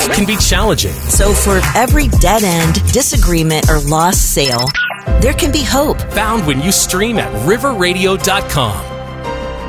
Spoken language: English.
can be challenging. So for every dead end, disagreement, or lost sale, there can be hope. Found when you stream at riverradio.com.